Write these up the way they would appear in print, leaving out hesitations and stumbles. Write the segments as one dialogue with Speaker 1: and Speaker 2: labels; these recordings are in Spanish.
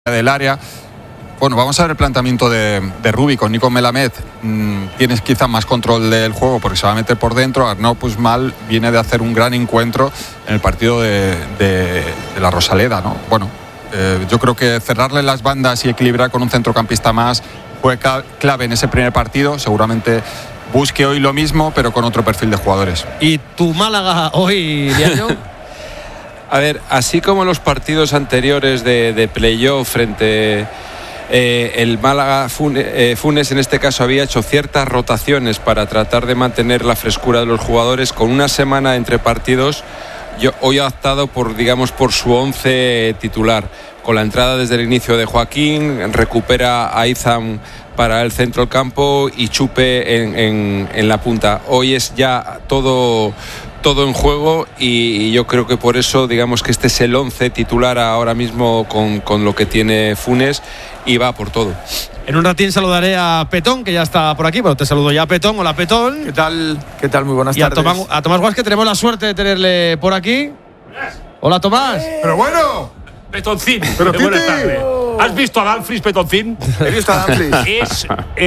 Speaker 1: del área. Bueno, vamos a ver el planteamiento de Rubi con Nico Melamed. Tienes quizá más control del juego porque se va a meter por dentro. Arnau Puigmal viene de hacer un gran encuentro en el partido de la Rosaleda, ¿no? Bueno, yo creo que cerrarle las bandas y equilibrar con un centrocampista más fue clave en ese primer partido. Seguramente busque hoy lo mismo, pero con otro perfil de jugadores.
Speaker 2: ¿Y tu Málaga hoy, Diario?
Speaker 3: A ver, así como los partidos anteriores de playoff frente el Málaga, Funes en este caso había hecho ciertas rotaciones para tratar de mantener la frescura de los jugadores con una semana entre partidos. Yo hoy he optado por su 11 titular, con la entrada desde el inicio de Joaquín, recupera a Izam para el centro del campo y Chupe en la punta. Hoy es ya todo en juego y yo creo que por eso digamos que este es el 11 titular ahora mismo con lo que tiene Funes y va por todo.
Speaker 2: En un ratín saludaré a Petón, que ya está por aquí. Bueno, te saludo ya, Petón. Hola, Petón.
Speaker 4: ¿Qué tal? Muy buenas tardes.
Speaker 2: Y a Tomás Guas, que tenemos la suerte de tenerle por aquí. Hola, Tomás.
Speaker 5: Pero bueno,
Speaker 6: Petoncín.
Speaker 5: Pero
Speaker 6: buenas tardes. ¿Has visto a Danfries, Petoncín?
Speaker 4: He visto a Danfries.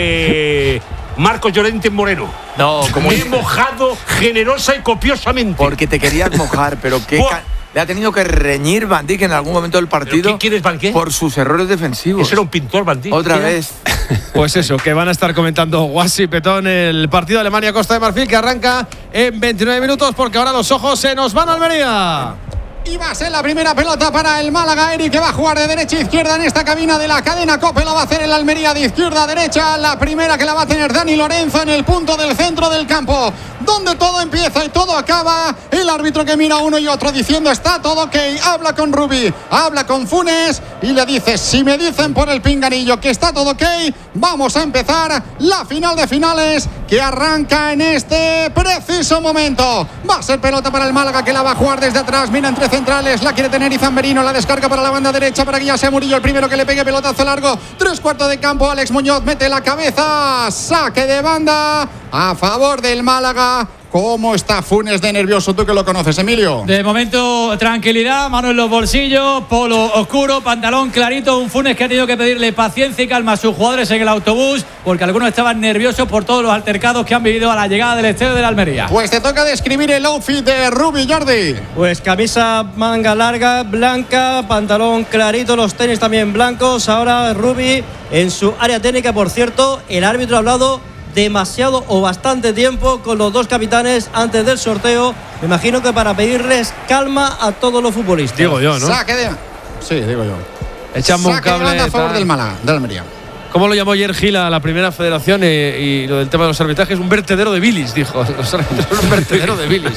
Speaker 6: Es Marcos Llorente Moreno.
Speaker 4: No, como
Speaker 6: me he mojado generosa y copiosamente.
Speaker 4: Porque te querías mojar, pero qué le ha tenido que reñir Van Dijk en algún momento del partido.
Speaker 6: ¿Quién es Van Dijk?
Speaker 4: Por sus errores defensivos.
Speaker 6: Ese era un pintor, Van Dijk.
Speaker 4: Otra vez.
Speaker 2: Pues eso, que van a estar comentando Guas y Petón el partido de Alemania-Costa de Marfil, que arranca en 29 minutos, porque ahora los ojos se nos van a Almería.
Speaker 7: Y va a ser la primera pelota para el Málaga. Eric, que va a jugar de derecha a izquierda en esta cabina de la cadena COPE. La va a hacer el Almería de izquierda a derecha. La primera que la va a tener Dani Lorenzo en el punto del centro del campo, donde todo empieza y todo acaba. El árbitro que mira uno y otro diciendo está todo ok. Habla con Rubi, habla con Funes y le dice: si me dicen por el pinganillo que está todo ok, vamos a empezar la final de finales que arranca en este preciso momento. Va a ser pelota para el Málaga, que la va a jugar desde atrás. Mira entre centrales, la quiere tener Izan Merino, la descarga para la banda derecha para que ya sea Murillo el primero que le pegue pelotazo largo. 3/4 de campo, Alex Muñoz mete la cabeza, saque de banda a favor del Málaga. ¿Cómo está Funes de nervioso? Tú que lo conoces, Emilio.
Speaker 8: De momento, tranquilidad, mano en los bolsillos, polo oscuro, pantalón clarito. Un Funes que ha tenido que pedirle paciencia y calma a sus jugadores en el autobús, porque algunos estaban nerviosos por todos los altercados que han vivido a la llegada del estadio de la Almería.
Speaker 7: Pues te toca describir el outfit de Rubi, Jordi.
Speaker 9: Pues camisa manga larga, blanca, pantalón clarito, los tenis también blancos. Ahora Rubi en su área técnica. Por cierto, el árbitro ha hablado demasiado o bastante tiempo con los dos capitanes antes del sorteo. Me imagino que para pedirles calma a todos los futbolistas.
Speaker 2: Digo yo, ¿no?
Speaker 7: Saque de... Sí, digo yo.
Speaker 2: Echamos un cable
Speaker 7: a favor del Málaga, de la Almería.
Speaker 2: ¿Cómo lo llamó ayer Gil a la primera federación y lo del tema de los arbitrajes? Un vertedero de bilis, dijo. Los árbitros son un vertedero de bilis.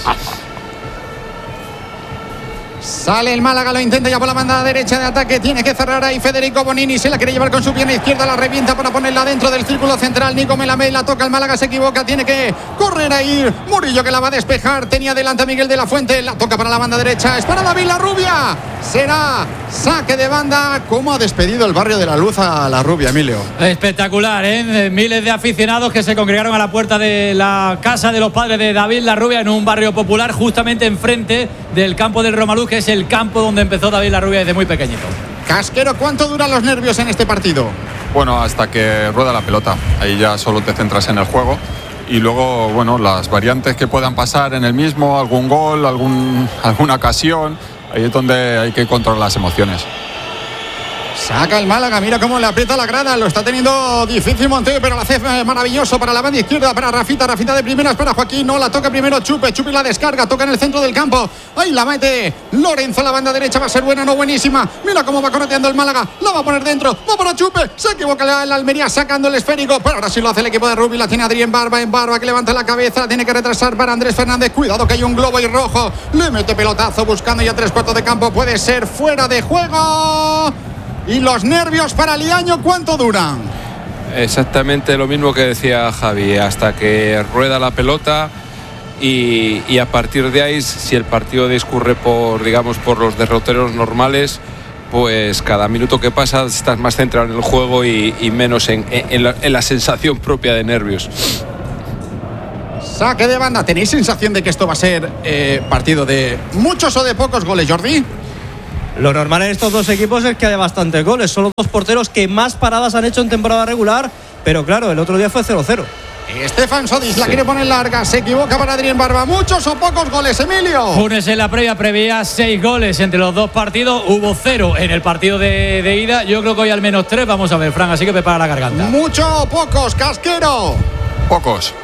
Speaker 7: Sale el Málaga, lo intenta ya por la banda derecha de ataque. Tiene que cerrar ahí Federico Bonini. Se la quiere llevar con su pierna izquierda. La revienta para ponerla dentro del círculo central. Nico Melamed la toca. El Málaga se equivoca. Tiene que correr ahí. Murillo que la va a despejar. Tenía delante a Miguel de la Fuente. La toca para la banda derecha. Es para David La Rubia. Será saque de banda. ¿Cómo ha despedido el barrio de la Luz a La Rubia, Emilio?
Speaker 8: Espectacular, ¿eh? Miles de aficionados que se congregaron a la puerta de la casa de los padres de David La Rubia, en un barrio popular justamente enfrente del campo del Romaluz, que es el campo donde empezó David La Rubia desde muy pequeñito.
Speaker 7: Casquero, ¿cuánto duran los nervios en este partido?
Speaker 1: Bueno, hasta que rueda la pelota. Ahí ya solo te centras en el juego. Y luego, bueno, las variantes que puedan pasar en el mismo, algún gol, alguna ocasión. Ahí es donde hay que controlar las emociones.
Speaker 7: Saca el Málaga, mira cómo le aprieta la grada. Lo está teniendo difícil Montevideo, pero lo hace maravilloso para la banda izquierda, para Rafita de primeras para Joaquín. No, la toca primero Chupe la descarga, toca en el centro del campo. Ahí la mete Lorenzo, la banda derecha va a ser buena, no buenísima. Mira cómo va correteando el Málaga, la va a poner dentro, va para Chupe. Se equivoca el Almería sacando el esférico, pero ahora sí lo hace el equipo de Rubi. La tiene Adrián Barba que levanta la cabeza, la tiene que retrasar para Andrés Fernández. Cuidado que hay un globo y rojo. Le mete pelotazo buscando ya 3/4 de campo. Puede ser fuera de juego. ¿Y los nervios para Liaño cuánto duran?
Speaker 3: Exactamente lo mismo que decía Javi, hasta que rueda la pelota y a partir de ahí, si el partido discurre por los derroteros normales, pues cada minuto que pasa estás más centrado en el juego y menos en la sensación propia de nervios.
Speaker 7: Saque de banda. ¿Tenéis sensación de que esto va a ser partido de muchos o de pocos goles, Jordi?
Speaker 9: Lo normal en estos dos equipos es que haya bastantes goles. Son los dos porteros que más paradas han hecho en temporada regular. Pero claro, el otro día fue 0-0.
Speaker 7: Stefan Sodis la quiere poner larga. Se equivoca para Adrián Barba. ¿Muchos o pocos goles, Emilio?
Speaker 8: Funes en la previa preveía 6 goles entre los dos partidos. Hubo 0 en el partido de ida. Yo creo que hoy al menos 3. Vamos a ver, Fran, así que prepara la garganta.
Speaker 7: ¿Mucho o pocos, Casquero?
Speaker 1: Pocos.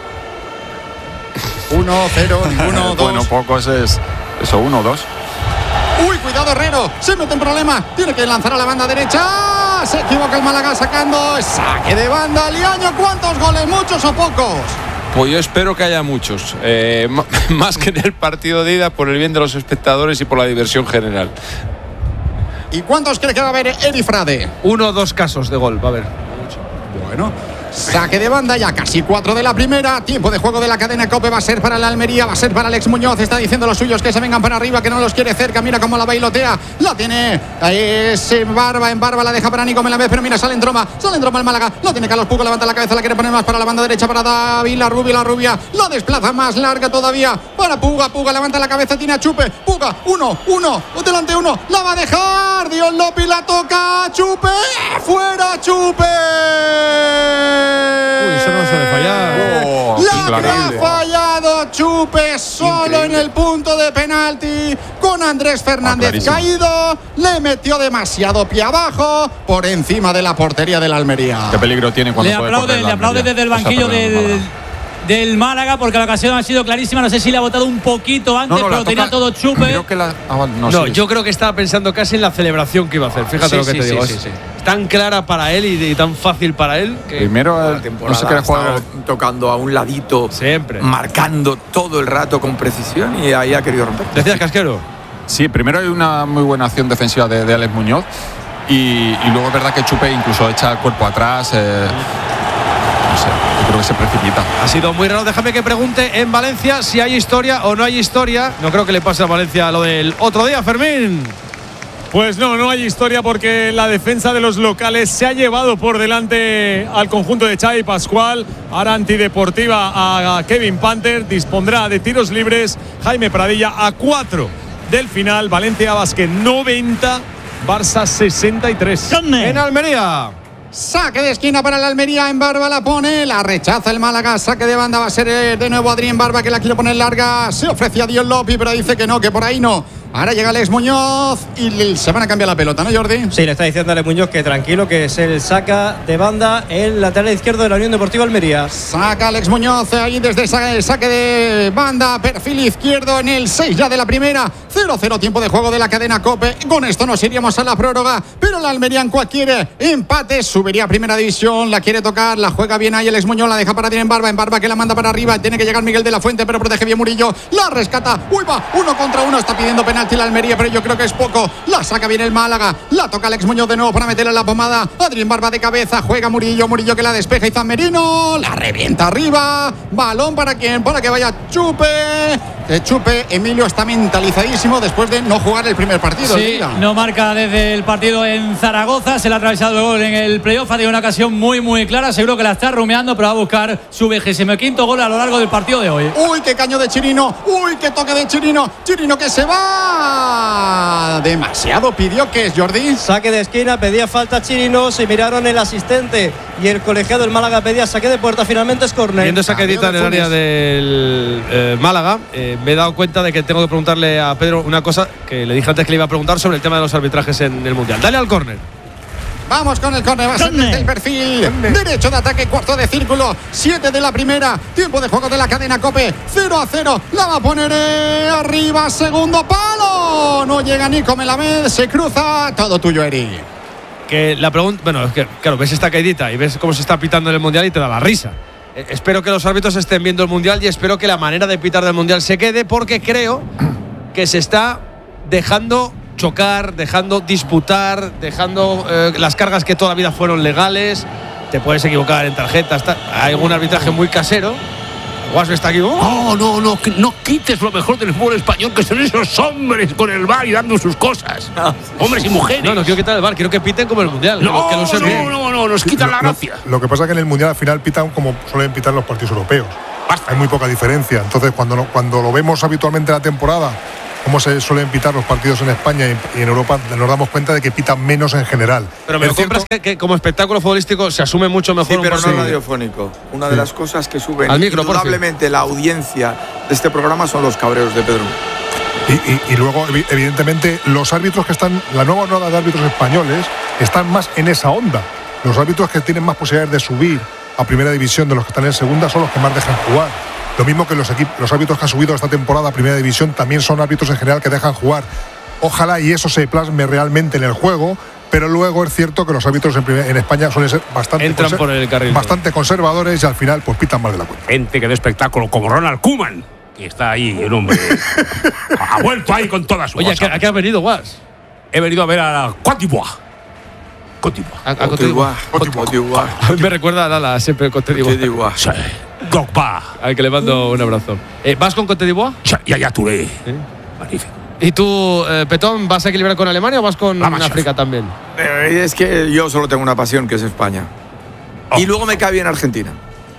Speaker 7: 1, 0, 1, 2.
Speaker 1: Bueno, pocos es eso, 1, 2.
Speaker 7: Uy, cuidado Herrero, se mete en problema. Tiene que lanzar a la banda derecha. Se equivoca el Málaga sacando. Saque de banda. Liaño, ¿cuántos goles? ¿Muchos o pocos?
Speaker 3: Pues yo espero que haya muchos. Más que en el partido de ida, por el bien de los espectadores y por la diversión general.
Speaker 7: ¿Y cuántos cree que va a haber Eri Frade?
Speaker 2: 1 o 2 casos de gol, va a haber.
Speaker 7: Bueno, saque de banda, ya casi 4 de la primera. Tiempo de juego de la cadena COPE. Va a ser para la Almería, va a ser para Alex Muñoz. Está diciendo los suyos que se vengan para arriba, que no los quiere cerca. Mira cómo la bailotea. La tiene en Barba la deja para Nico Melamed. Pero mira, sale en Troma el Málaga. La tiene Carlos Pugo, levanta la cabeza, la quiere poner más para la banda derecha para David, la rubia. La desplaza más larga todavía para Puga, levanta la cabeza, tiene a Chupe. Puga, uno, delante uno. La va a dejar. Dios Lopi la toca. Chupe, fuera Chupe.
Speaker 2: Uy, eso no suele fallar.
Speaker 7: La que ha fallado Chupe solo en el punto de penalti con Andrés Fernández caído. Le metió demasiado pie abajo por encima de la portería del Almería.
Speaker 1: ¿Qué peligro tiene cuando
Speaker 8: le aplaude desde el banquillo del Málaga porque la ocasión ha sido clarísima. No sé si le ha botado un poquito antes, pero tenía todo Chupe.
Speaker 1: Creo que
Speaker 2: yo creo que estaba pensando casi en la celebración que iba a hacer. Fíjate lo que te digo. Sí. Tan clara para él y tan fácil para él. Que
Speaker 1: primero no se quiere jugar
Speaker 4: tocando a un ladito,
Speaker 2: siempre
Speaker 4: marcando todo el rato con precisión y ahí ha querido romper.
Speaker 2: ¿Decías, Casquero?
Speaker 1: Sí, primero hay una muy buena acción defensiva de Alex Muñoz y luego es verdad que Chupe incluso echa el cuerpo atrás. No sé, yo creo que se precipita.
Speaker 2: Ha sido muy raro. Déjame que pregunte en Valencia si hay historia o no hay historia. No creo que le pase a Valencia lo del otro día, Fermín.
Speaker 5: Pues no hay historia porque la defensa de los locales se ha llevado por delante al conjunto de Xavi Pascual. Ahora antideportiva a Kevin Panther. Dispondrá de tiros libres Jaime Pradilla a 4 del final. Valencia Basket 90, Barça 63.
Speaker 2: En Almería.
Speaker 7: Saque de esquina para la Almería. En Barba la pone, la rechaza el Málaga. Saque de banda va a ser de nuevo Adrián Barba, que la quiere poner larga. Se ofrece a Dios Lopi, pero dice que no, que por ahí no. Ahora llega Alex Muñoz y se van a cambiar la pelota, ¿no, Jordi?
Speaker 9: Sí, le está diciendo a Alex Muñoz que tranquilo, que es el saca de banda el lateral izquierdo de la Unión Deportiva Almería.
Speaker 7: Saca Alex Muñoz ahí desde el saque de banda, perfil izquierdo en el 6 ya de la primera. 0-0 tiempo de juego de la cadena COPE. Con esto nos iríamos a la prórroga, pero la Almería en quiere empate, subiría a primera división, la quiere tocar, la juega bien ahí Alex Muñoz, la deja para Adrián Barba, en Barba que la manda para arriba, tiene que llegar Miguel de la Fuente, pero protege bien Murillo, la rescata, uy va, 1 contra 1, está pidiendo penalti la Almería, pero yo creo que es poco, la saca bien el Málaga, la toca Alex Muñoz de nuevo para meterle en la pomada, Adrián Barba de cabeza, juega Murillo que la despeja y Merino, la revienta arriba, balón para quién, para que vaya Chupe, Emilio está mentalizadísimo después de no jugar el primer partido.
Speaker 8: Sí, no marca desde el partido en Zaragoza, se le ha atravesado el gol en el playoff, ha tenido una ocasión muy clara, seguro que la está rumiando, pero va a buscar su 25º gol a lo largo del partido de hoy.
Speaker 7: Uy, qué caño de Chirino, uy, qué toque de Chirino que se va. Demasiado pidió, que es Jordi.
Speaker 9: Saque de esquina, pedía falta Chirino, se miraron el asistente y el colegiado del Málaga pedía saque de puerta, finalmente es córner.
Speaker 2: Viendo esa quedita en el área del Málaga, me he dado cuenta de que tengo que preguntarle a Pedro una cosa que le dije antes que le iba a preguntar sobre el tema de los arbitrajes en el Mundial. Dale al córner.
Speaker 7: Vamos con el córner, va a ser desde el perfil derecho de ataque, cuarto de círculo, 7 de la primera, tiempo de juego de la cadena COPE, 0-0, la va a poner arriba, segundo palo, no llega Nico Melamed, se cruza, todo tuyo, Eri.
Speaker 2: Que la pregunta, bueno, es que claro, ves esta caidita y ves cómo se está pitando en el Mundial y te da la risa. Espero que los árbitros estén viendo el Mundial y espero que la manera de pitar del Mundial se quede, porque creo que se está dejando chocar, dejando disputar, dejando las cargas que toda la vida fueron legales. Te puedes equivocar en tarjetas, hay algún arbitraje muy casero. Guasbe está aquí.
Speaker 6: No quites lo mejor del fútbol español, que son esos hombres con el VAR y dando sus cosas. Hombres y mujeres.
Speaker 2: No quiero quitar el VAR, quiero que piten como el Mundial.
Speaker 6: No, nos quitan la gracia.
Speaker 10: Lo que pasa es que en el Mundial al final pitan como suelen pitar los partidos europeos. Hay muy poca diferencia. Entonces, cuando lo vemos habitualmente en la temporada, cómo se suelen pitar los partidos en España y en Europa, nos damos cuenta de que pitan menos en general.
Speaker 2: Pero me lo compras que como espectáculo futbolístico se asume mucho mejor.
Speaker 4: Sí, pero no radiofónico. Una de las cosas que suben
Speaker 2: al micro,
Speaker 4: indudablemente la audiencia de este programa son los cabreos de Pedro.
Speaker 10: Y luego, evidentemente, los árbitros que están, la nueva ola de árbitros españoles, están más en esa onda. Los árbitros que tienen más posibilidades de subir a primera división de los que están en segunda son los que más dejan jugar. Lo mismo que los árbitros que han subido esta temporada a primera división también son árbitros en general que dejan jugar. Ojalá y eso se plasme realmente en el juego, pero luego es cierto que los árbitros en España suelen ser bastante conservadores y al final pues pitan más de la cuenta.
Speaker 6: Gente que de espectáculo como Ronald Koeman, que está ahí, el hombre ha vuelto ahí con toda su
Speaker 2: Oye, ¿a qué has venido, Guas?
Speaker 6: He venido a ver a la Côte d'Ivoire.
Speaker 2: Me recuerda a Lala, siempre Côte d'Ivoire.
Speaker 6: Sí. Drogba.
Speaker 2: Al que le mando un abrazo. ¿Vas con Côte d'Ivoire?
Speaker 6: Ya Touré. Magnífico.
Speaker 2: ¿Y tú, Petón, vas a equilibrar con Alemania o vas con África también?
Speaker 4: Es que yo solo tengo una pasión, que es España. Y luego me cae bien Argentina.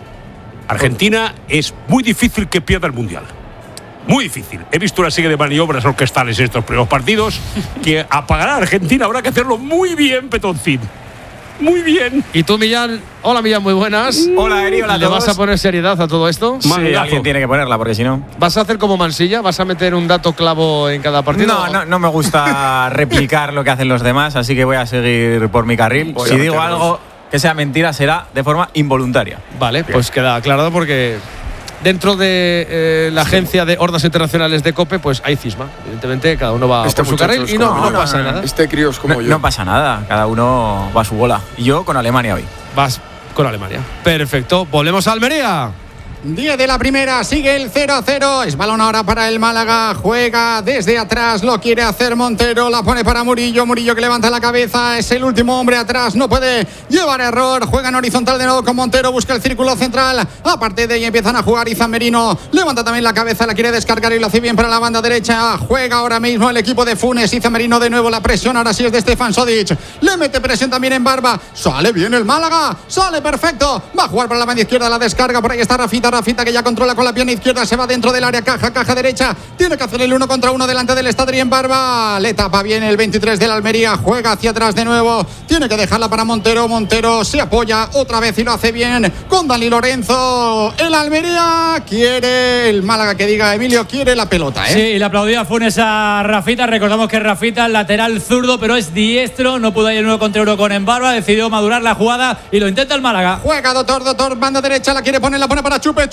Speaker 6: Argentina es muy difícil que pierda el Mundial. Muy difícil. He visto una serie de maniobras orquestales en estos primeros partidos que apagará a Argentina. Habrá que hacerlo muy bien, Petoncín. Muy bien.
Speaker 2: ¿Y tú, Millán? Hola, Millán, muy buenas.
Speaker 11: Hola, Eri, hola a
Speaker 2: ¿Le
Speaker 11: todos.
Speaker 2: vas a poner seriedad a todo esto?
Speaker 11: Sí, alguien tiene que ponerla, porque si no…
Speaker 2: ¿Vas a hacer como Mansilla? ¿Vas a meter un dato clavo en cada partido?
Speaker 11: No me gusta replicar lo que hacen los demás, así que voy a seguir por mi carril. Si digo algo que sea mentira, será de forma involuntaria.
Speaker 2: Vale, pues queda aclarado porque… Dentro de la agencia de hordas internacionales de COPE, pues hay cisma. Evidentemente, cada uno va por su carril y no pasa nada.
Speaker 4: Este crío es como yo.
Speaker 11: No pasa nada, cada uno va a su bola. Y yo con Alemania hoy.
Speaker 2: Vas con Alemania. Perfecto. Volvemos a Almería.
Speaker 7: 10 de la primera, sigue el 0-0. Es balón ahora para el Málaga. Juega desde atrás, lo quiere hacer Montero. La pone para Murillo. Murillo que levanta la cabeza. Es el último hombre atrás. No puede llevar error. Juega en horizontal de nuevo con Montero. Busca el círculo central. Aparte de ahí empiezan a jugar. Izan Merino levanta también la cabeza. La quiere descargar y lo hace bien para la banda derecha. Juega ahora mismo el equipo de Funes. Izan Merino de nuevo. La presión ahora sí es de Stefan Sodic. Le mete presión también en Barba. Sale bien el Málaga. Sale perfecto. Va a jugar para la banda izquierda. La descarga. Por ahí está Rafita que ya controla con la pierna izquierda, se va dentro del área, caja derecha, tiene que hacer el 1 contra 1 delante del Estadri en Barba, le tapa bien el 23 de la Almería, juega hacia atrás de nuevo, tiene que dejarla para Montero se apoya otra vez y lo hace bien con Dani Lorenzo. El Almería quiere, el Málaga que diga Emilio, quiere la pelota,
Speaker 8: Sí, y le aplaudía Funes a Rafita. Recordamos que Rafita lateral zurdo, pero es diestro, no pudo ir el 1 contra 1 con Embarba, decidió madurar la jugada y lo intenta el Málaga.
Speaker 7: Juega Doctor, banda derecha, la quiere poner, la pone para Chupe.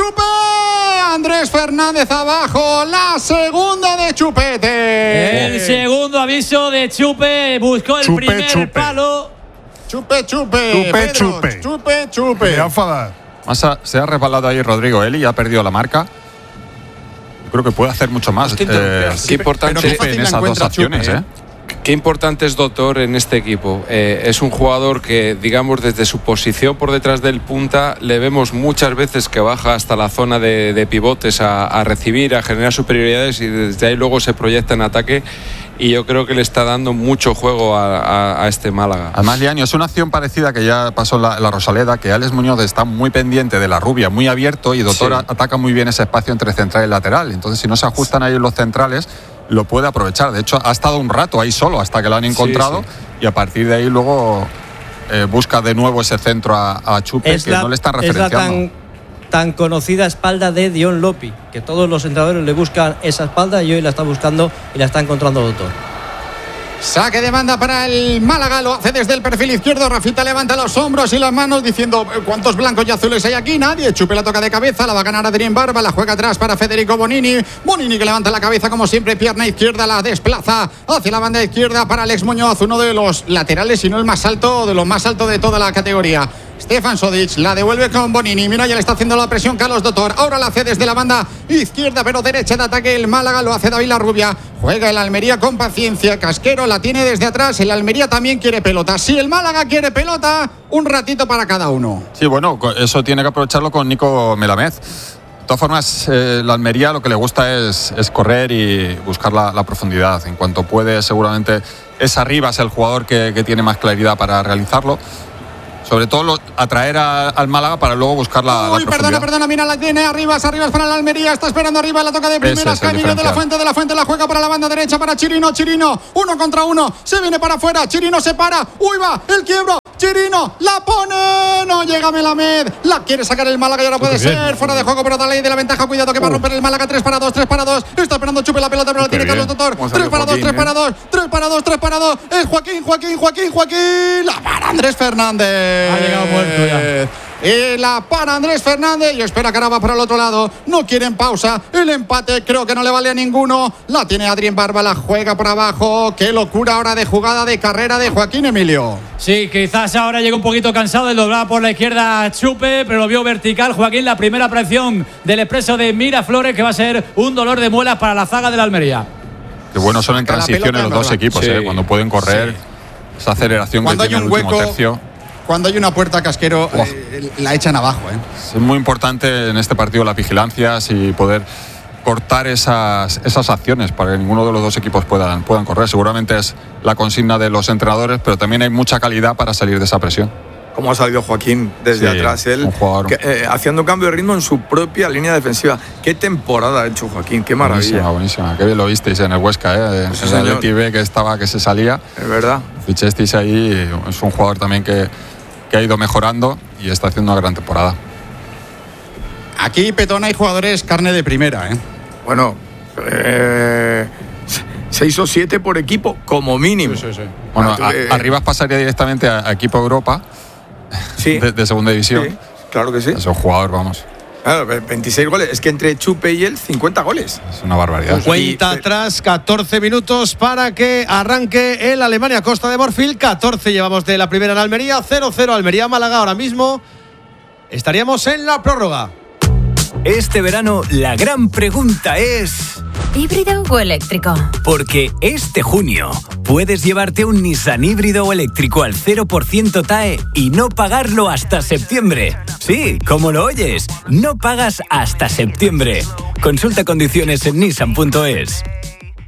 Speaker 7: Andrés Fernández abajo, la segunda de Chupete.
Speaker 8: El segundo aviso de Chupe, buscó el primer palo.
Speaker 7: Chupe.
Speaker 10: Me va a enfadar.
Speaker 1: Se ha resbalado ahí Rodrigo Eli y ha perdido la marca. Yo creo que puede hacer mucho más.
Speaker 3: Qué importante
Speaker 1: en esas dos acciones,
Speaker 3: Qué importante es Doctor en este equipo. Es un jugador que, digamos, desde su posición por detrás del punta, le vemos muchas veces que baja hasta la zona de pivotes a recibir, a generar superioridades y desde ahí luego se proyecta en ataque. Y yo creo que le está dando mucho juego a este Málaga.
Speaker 1: Además, Liaño, es una acción parecida que ya pasó en la Rosaleda, que Alex Muñoz está muy pendiente de la rubia, muy abierto, y Doctor ataca muy bien ese espacio entre central y lateral. Entonces, si no se ajustan ahí los centrales, lo puede aprovechar. De hecho, ha estado un rato ahí solo hasta que lo han encontrado y a partir de ahí luego busca de nuevo ese centro a Chupe, que no le están referenciando.
Speaker 9: Es la tan conocida espalda de Dion Lopi, que todos los entrenadores le buscan esa espalda y hoy la está buscando y la está encontrando Doctor.
Speaker 7: Saque de banda para el Málaga, lo hace desde el perfil izquierdo. Rafita levanta los hombros y las manos diciendo ¿cuántos blancos y azules hay aquí? Nadie. Chupe la toca de cabeza, la va a ganar Adrián Barba, la juega atrás para Federico Bonini que levanta la cabeza como siempre, pierna izquierda, la desplaza hacia la banda izquierda para Alex Muñoz, uno de los laterales, si no el más alto, de los más altos de toda la categoría. Stefan Sodic la devuelve con Bonini. Mira, ya le está haciendo la presión Carlos Doctor. Ahora la hace desde la banda izquierda, pero derecha de ataque el Málaga. Lo hace David Larrubia. Juega el Almería con paciencia. Casquero la tiene desde atrás. El Almería también quiere pelota. Si el Málaga quiere pelota, un ratito para cada uno.
Speaker 1: Sí, bueno, eso tiene que aprovecharlo con Nico Melamed. De todas formas, la Almería lo que le gusta es correr y buscar la profundidad. En cuanto puede, seguramente es Arribas el jugador que tiene más claridad para realizarlo. sobre todo atraer al Málaga para luego buscar la
Speaker 7: perdona, mira, la tiene arriba para la Almería, está esperando arriba, la toca de primeras, Camilo de la Fuente la juega para la banda derecha para Chirino, 1 contra 1, se viene para afuera, Chirino se para, va, el quiebro, Chirino, la pone, no llega Melamed, la quiere sacar el Málaga y ahora puede ser fuera de juego, pero da ley de la ventaja, cuidado que va a romper el Málaga, 3 para 2, está esperando Chupe la pelota, pero la tiene Carlos Tutor, 3 para 2, es Joaquín, la para Andrés Fernández.
Speaker 8: Ha llegado muerto ya.
Speaker 7: Y la para Andrés Fernández y espera que ahora va para el otro lado, no quieren pausa, el empate creo que no le vale a ninguno, la tiene Adrián Barba, la juega por abajo, qué locura ahora de jugada de carrera de Joaquín Emilio.
Speaker 8: Sí, quizás ahora llega un poquito cansado del doblar por la izquierda Chupe, pero lo vio vertical Joaquín, la primera presión del expreso de Miraflores que va a ser un dolor de muelas para la zaga de la Almería.
Speaker 1: Qué buenos son en transiciones los dos equipos, cuando pueden correr, esa aceleración
Speaker 7: cuando
Speaker 1: que tiene el último tercio.
Speaker 7: Cuando hay una puerta, Casquero, la echan abajo.
Speaker 1: Es muy importante en este partido las vigilancias y poder cortar esas acciones para que ninguno de los dos equipos puedan correr. Seguramente es la consigna de los entrenadores, pero también hay mucha calidad para salir de esa presión.
Speaker 4: Cómo ha salido Joaquín desde atrás, él haciendo un cambio de ritmo en su propia línea defensiva. Qué temporada ha hecho Joaquín, qué maravilla.
Speaker 1: Buenísima. Qué bien lo visteis en el Huesca, en el Atleti B que se salía.
Speaker 4: Es verdad.
Speaker 1: Fichasteis ahí, es un jugador también que ha ido mejorando y está haciendo una gran temporada.
Speaker 7: Aquí, Petón, hay jugadores carne de primera,
Speaker 4: Bueno, 6 o 7 por equipo, como mínimo.
Speaker 5: Sí.
Speaker 1: Bueno, Arribas pasaría directamente a equipo Europa de segunda división.
Speaker 4: Sí, claro que sí.
Speaker 1: Es un jugador, vamos.
Speaker 4: Claro, 26 goles. Es que entre Chupe y él, 50 goles.
Speaker 1: Es una barbaridad.
Speaker 2: Cuenta atrás, 14 minutos para que arranque el Alemania-Costa de Marfil. 14 llevamos de la primera en Almería. 0-0 Almería-Málaga. Ahora mismo estaríamos en la prórroga.
Speaker 12: Este verano la gran pregunta es...
Speaker 13: ¿híbrido o eléctrico?
Speaker 12: Porque este junio puedes llevarte un Nissan híbrido o eléctrico al 0% TAE y no pagarlo hasta septiembre. Sí, como lo oyes, no pagas hasta septiembre. Consulta condiciones en nissan.es.